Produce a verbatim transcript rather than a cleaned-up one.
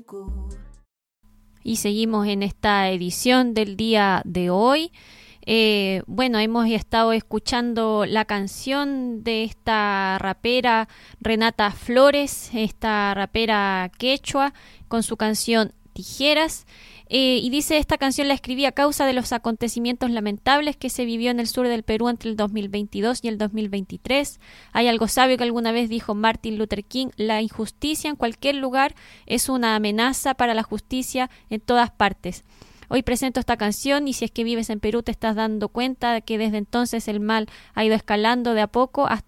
Y seguimos en esta edición del día de hoy. Eh, bueno, hemos estado escuchando la canción de esta rapera Renata Flores, esta rapera quechua, con su canción Tijeras. Eh, y dice, esta canción la escribí a causa de los acontecimientos lamentables que se vivió en el sur del Perú entre el dos mil veintidós y el dos mil veintitrés. Hay algo sabio que alguna vez dijo Martin Luther King: la injusticia en cualquier lugar es una amenaza para la justicia en todas partes. Hoy presento esta canción y si es que vives en Perú te estás dando cuenta de que desde entonces el mal ha ido escalando de a poco hasta